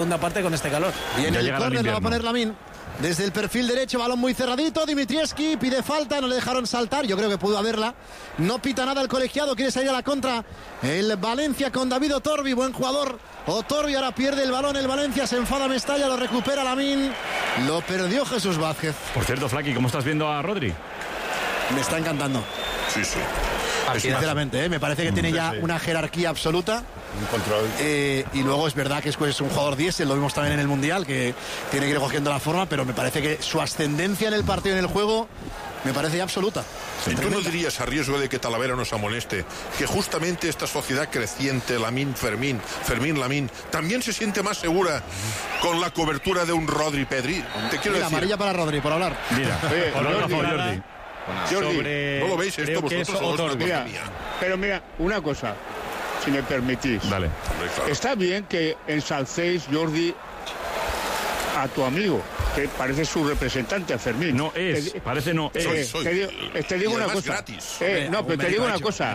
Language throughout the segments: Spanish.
segunda parte con este calor. Viene el córner, lo va a poner Lamine. Desde el perfil derecho, balón muy cerradito. Dimitrievski pide falta, no le dejaron saltar. Yo creo que pudo haberla. No pita nada el colegiado, quiere salir a la contra. El Valencia con David Otorbi, buen jugador. Otorbi ahora pierde el balón. El Valencia se enfada Mestalla, lo recupera Lamine. Lo perdió Jesús Vázquez. Por cierto, Flaqui, ¿cómo estás viendo a Rodri? Me está encantando. Sí, sí. Sinceramente, me parece que tiene ya una jerarquía absoluta. Un control. Y luego es verdad que es un jugador diésel, lo vimos también en el Mundial, que tiene que ir cogiendo la forma, pero me parece que su ascendencia en el partido, en el juego, me parece ya absoluta. ¿Y tú no dirías, a riesgo de que Talavera nos amoneste, que justamente esta sociedad creciente, Lamine-Fermín, Fermín-Lamine, también se siente más segura con la cobertura de un Rodri-Pedri? Te quiero decir. Amarilla para Rodri, por hablar. Mira, Jordi. Jordi, ¿no lo veis esto vosotros? Pero mira, una cosa, si me permitís. Dale. Está bien que ensalcéis, Jordi, a tu amigo, que parece su representante, a Fermín. No es, parece no es. Te digo una cosa. Gratis. No, pero te digo una cosa.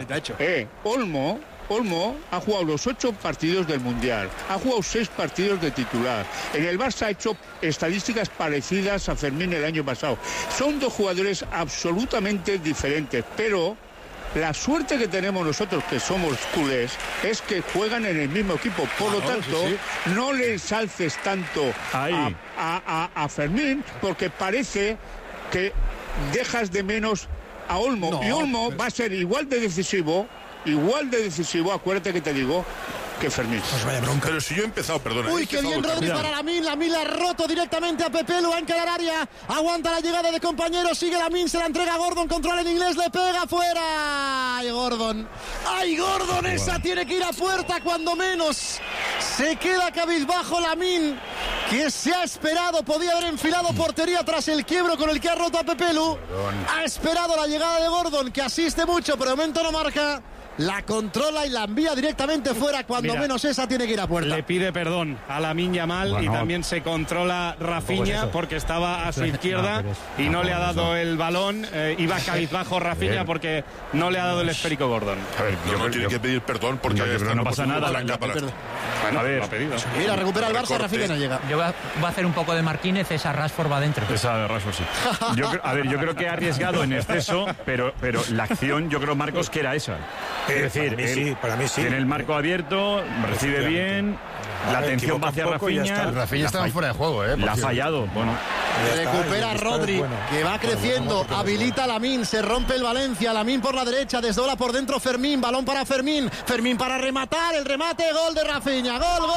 Olmo ha jugado los 8 partidos del Mundial, ha jugado 6 partidos de titular. En el Barça ha hecho estadísticas parecidas a Fermín el año pasado. Son dos jugadores absolutamente diferentes, pero la suerte que tenemos nosotros, que somos culés, es que juegan en el mismo equipo. Por lo tanto, no le ensalces tanto a Fermín, porque parece que dejas de menos a Olmo. Y Olmo va a ser igual de decisivo, acuérdate que te digo, que Fermín. Pues vaya bronca. Pero si yo he empezado, perdona. Uy, qué bien Rodri para Lamine ha roto directamente a Pepe, lo va a encarar área, aguanta la llegada de compañeros, sigue Lamine, se la entrega a Gordon, controla en inglés, le pega fuera. ¡Ay, Gordon! ¡Ay, Gordon! Esa tiene que ir a puerta cuando menos. Se queda cabizbajo Lamine, que se ha esperado, podía haber enfilado portería tras el quiebro con el que ha roto a Pepelu. Ha esperado la llegada de Gordon, que asiste mucho, pero de momento no marca. La controla y la envía directamente fuera, cuando menos esa tiene que ir a puerta. Le pide perdón a Lamine Yamal y también se controla Rafinha porque estaba a su izquierda y no le ha dado el balón. Iba cabizbajo Rafinha porque no le ha dado el esférico Gordon. A ver, no tiene que pedir perdón porque no pasa nada. A ver, mira, recupera el Barça, Rafinha no llega. Yo voy a hacer un poco de Marquínez, esa Rashford va adentro. Esa de Rashford, sí. Yo creo que ha arriesgado en exceso, pero la acción, yo creo, Marcos, que era esa. Es decir, para mí sí. Tiene el marco abierto, recibe bien, la atención va hacia Rafinha. Rafinha estaba fuera de juego, La ha fallado, bueno. Recupera Rodri, que va creciendo, habilita a Lamine, se rompe el Valencia, Lamine por la derecha, desdobla por dentro Fermín, balón para Fermín para rematar, el remate, gol de Rafinha, gol.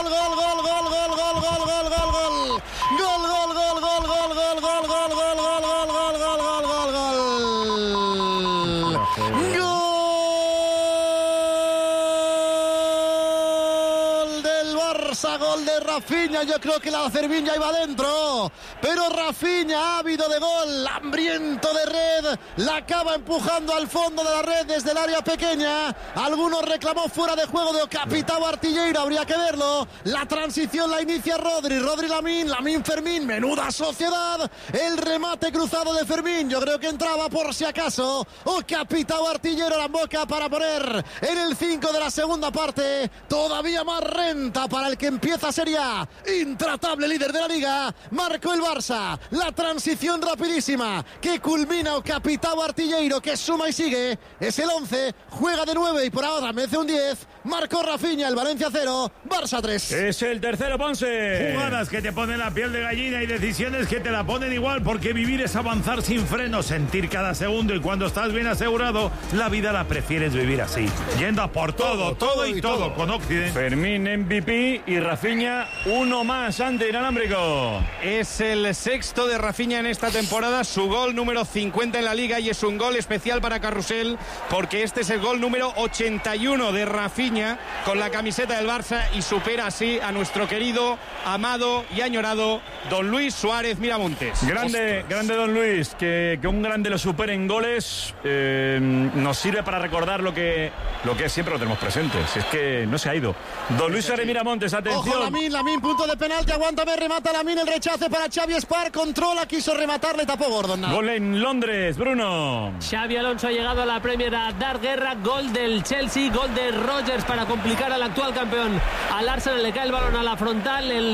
Gol de Rafinha, yo creo que la Fermín ya iba adentro, pero Rafinha, ávido de gol, hambriento de red, la acaba empujando al fondo de la red desde el área pequeña. Algunos reclamó fuera de juego de Capitao Artilleiro, habría que verlo. La transición la inicia Rodri Lamine Fermín, menuda sociedad, el remate cruzado de Fermín, yo creo que entraba por si acaso. Capitao Artilleiro la boca para poner en el 5 de la segunda parte, todavía más renta para el que empieza Serie A, intratable líder de la Liga. Marcó el Barça, la transición rapidísima que culmina Capitao Artilleiro, que suma y sigue, es el 11, juega de 9 y por ahora merece un 10. Marcó Rafinha, el Valencia 0, Barça 3. Es el tercero, Ponce. Jugadas que te ponen la piel de gallina y decisiones que te la ponen igual, porque vivir es avanzar sin freno, sentir cada segundo, y cuando estás bien asegurado, la vida la prefieres vivir así, yendo a por todo con Occident. Fermín MVP y Rafinha uno más ante inalámbrico. Es el sexto de Rafinha en esta temporada, su gol número 50 en la Liga, y es un gol especial para Carrusel porque este es el gol número 81 de Rafinha con la camiseta del Barça, y supera así a nuestro querido, amado y añorado Don Luis Suárez Miramontes. Grande Don Luis, que un grande lo supere en goles, nos sirve para recordar lo que siempre lo tenemos presente, si es que no se ha ido. Don Luis Suárez Miramontes, atención. atención. Lamine, punto de penalti, aguántame, remata Lamine, el rechace para Xavi Espar, controla, quiso rematar, le tapó Gordon. Gol en Londres, Bruno. Xavi Alonso ha llegado a la Premier a dar guerra, gol del Chelsea, gol de Rodgers para complicar al actual campeón. Al Arsenal le cae el balón a la frontal, el